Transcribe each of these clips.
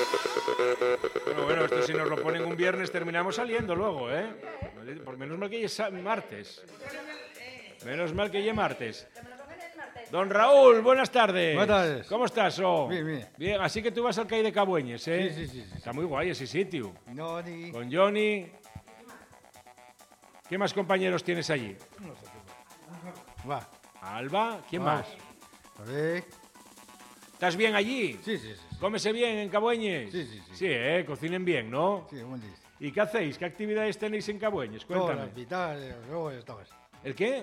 Bueno, esto si nos lo ponen un viernes terminamos saliendo luego, ¿eh? Por menos mal que es martes. Menos mal que es martes. Don Raúl, buenas tardes. Buenas tardes. ¿Cómo estás, oh? Bien, bien. Bien, así que tú vas al CAI de Cabueñes, ¿eh? Sí. Está muy guay ese sitio. Johnny. Con Johnny. ¿Qué más compañeros tienes allí? Va. Alba, ¿quién Va. más? A ver. ¿Estás bien allí? Sí. ¿Cómese bien en Cabueñes? Sí. Sí, cocinen bien, ¿no? Sí, buen día. ¿Y qué hacéis? ¿Qué actividades tenéis en Cabueñes? Todas Cuéntame. las vitales, luego estabas. ¿El qué?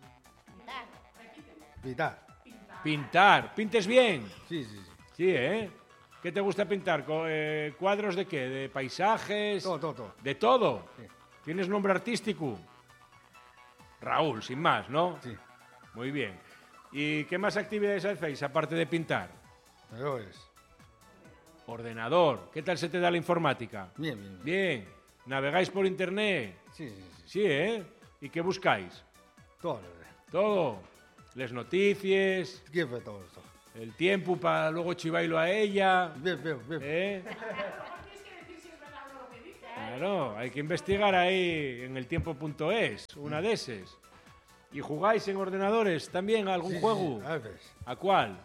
Vital. Pintar. ¿Pintes bien? Sí. Sí, ¿eh? ¿Qué te gusta pintar? ¿Cuadros de qué? ¿De paisajes? Todo. ¿De todo? Sí. ¿Tienes nombre artístico? Raúl, sin más, ¿no? Sí. Muy bien. ¿Y qué más actividades hacéis aparte de pintar? Pero es. Ordenador. ¿Qué tal se te da la informática? Bien. Bien. ¿Navegáis por internet? Sí. Sí, ¿eh? ¿Y qué buscáis? Todo. Todo. Les noticias, ¿Qué fue todo esto? el tiempo para luego chivailo a ella. Bien. ¿Eh? Claro, hay que investigar ahí en eltiempo.es, una de esas. ¿Y jugáis en ordenadores también a algún Sí, juego? Sí, a veces. ¿A cuál?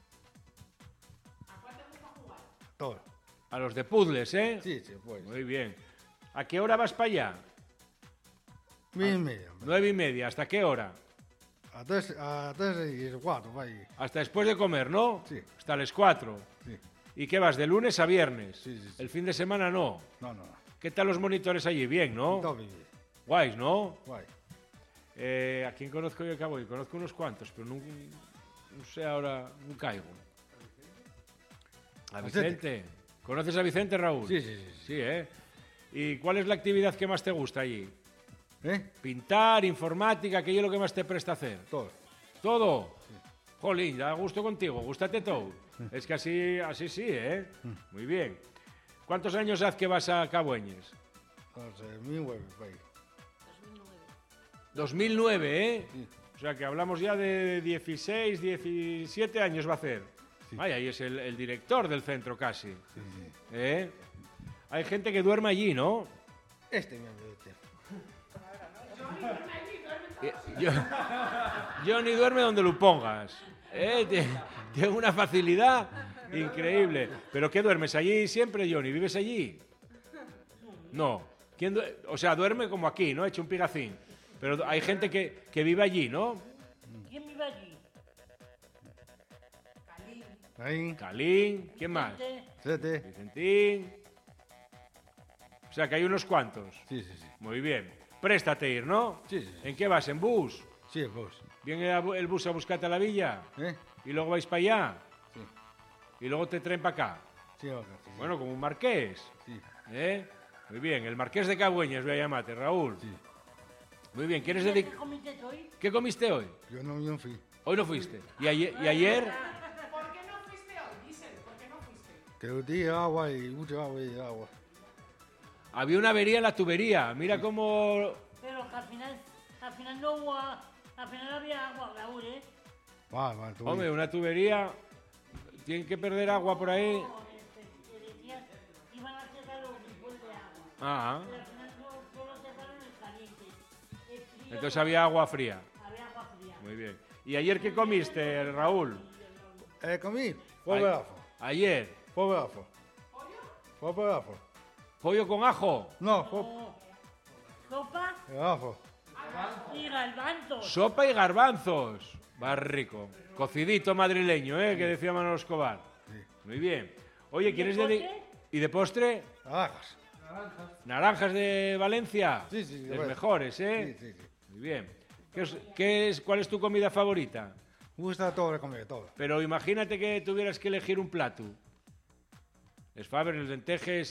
Todo. A los de puzzles, ¿eh? Sí, pues. Muy bien. ¿A qué hora vas para allá? Bien, medio. 9:30. ¿Hasta qué hora? A 3:04, va ahí. Hasta después de comer, ¿no? Sí. Hasta las 4. Sí. ¿Y qué vas? ¿De lunes a viernes? Sí. ¿El fin de semana no? No. ¿Qué tal los monitores allí? Bien, ¿no? Todo bien. Guays, ¿no? Guay. ¿A quién conozco yo de Cabo? Conozco unos cuantos, pero no sé ahora, no caigo. ¿A Vicente? ¿Conoces a Vicente, Raúl? Sí. Sí, ¿eh? ¿Y cuál es la actividad que más te gusta allí? ¿Eh? Pintar, informática, ¿qué es lo que más te presta hacer? Todo. ¿Todo? Jolín, da gusto contigo, gústate todo. Es que así sí, ¿eh? Muy bien. ¿Cuántos años hace que vas a Cabueñes? Entonces, mi web, güey. 2009, ¿eh? Sí. O sea que hablamos ya de 16, 17 años va a hacer. Sí. Vaya, ahí es el director del centro casi. Sí. ¿Eh? Hay gente que duerme allí, ¿no? Este me este. Johnny duerme donde lo pongas. Tiene una facilidad increíble. ¿Pero qué duermes allí siempre, Johnny? ¿Vives allí? No. O sea, duerme como aquí, ¿no? Hecho un pigacín. Pero hay gente que vive allí, ¿no? ¿Quién vive allí? Ahí. Calín, ¿quién más? Sete. Vicentín. O sea, que hay unos cuantos. Sí. Muy bien. Préstate a ir, ¿no? Sí. ¿En qué vas? ¿En bus? Sí, pues. ¿Viene el bus a buscarte a la villa? ¿Eh? ¿Y luego vais para allá? Sí. ¿Y luego te traen para acá? Sí, ok. Sí. Bueno, como un marqués. Sí. ¿Eh? Muy bien. El marqués de Cabueñes, voy a llamarte, Raúl. Sí. Muy bien. ¿Quieres ¿Qué dedicar? comiste hoy? ¿Qué comiste hoy? Yo no fui. Hoy no fuiste. ¿Y ayer? ¿Por qué no fuiste hoy? Díselo, ¿por qué no fuiste? Que di agua y mucha agua y agua. Había una avería en la tubería. Mira cómo... Pero que al final no hubo, al final había agua, Raúl, ¿eh? Va, tú. Hombre, una tubería... Tienen que perder agua por ahí. Que decían que iban a cerrar los tipos de agua. Ah, Pero al final solo cerraron el caliente. El frío, entonces había agua fría. había agua fría. Muy bien. ¿Y ayer qué comiste, Raúl? Comí. Fue bravo. Ayer. Fue bravo. Fue bravo. ¿Pollo con ajo? No, fue Sopa bravo. y garbanzos. Sopa y garbanzos. Va rico. Cocidito madrileño, ¿eh? Que decía Manolo Escobar. Sí. Muy bien. Oye, ¿quieres de dedicar... postre? ¿Y de postre? Naranjas. Naranjas de Valencia. Sí, sí, Los bueno. mejores, ¿eh? Sí. Muy bien. ¿Cuál es tu comida favorita? Me gusta todo de comer, todo. Pero imagínate que tuvieras que elegir un plato. Les Faber, los lentejes,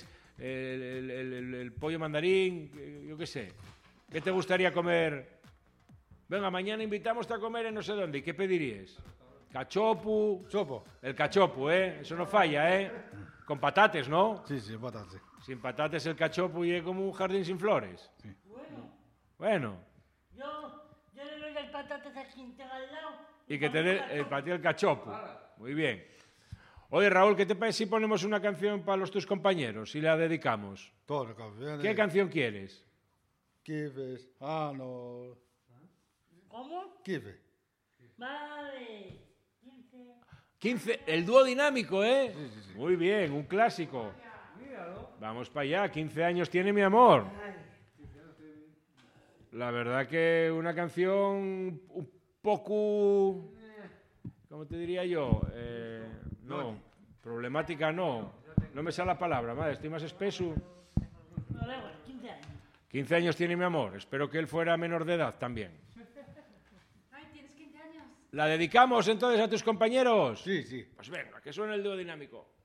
el pollo mandarín, yo qué sé. ¿Qué te gustaría comer? Venga, mañana invitamos a comer en no sé dónde. ¿Y qué pedirías? Cachopu. Sopo. El cachopu, ¿eh? Eso no falla, ¿eh? Con patates, ¿no? Sí, patatas. Sin patates el cachopu y es como un jardín sin flores. Sí. Bueno. Yo le doy las patatas a quien tenga al lado. Y que te dé para ti el cachopu. Muy bien. Oye, Raúl, ¿qué te parece si ponemos una canción para tus compañeros y la dedicamos? Todas las canciones. ¿Qué canción quieres? Kifes. Ah, no. ¿Cómo? Kife. Vale. 15. 15, el dúo dinámico, ¿eh? Sí, sí, sí. Muy bien, un clásico. Vamos para allá, 15 años tiene mi amor. La verdad que una canción un poco, ¿cómo te diría yo? No, problemática no. No me sale la palabra, madre, estoy más espeso. No, da igual, 15 años. 15 años tiene mi amor, espero que él fuera menor de edad también. Ay, tienes 15 años. ¿La dedicamos entonces a tus compañeros? Sí, sí. Pues venga, que suene el dúo dinámico.